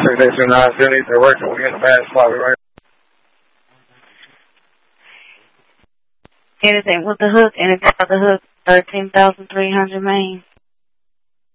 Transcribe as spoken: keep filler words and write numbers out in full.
six eight two nine, still needs to work, so we're in a bad spot right now. Anything with the hook, anything with the hook, thirteen thousand three hundred main.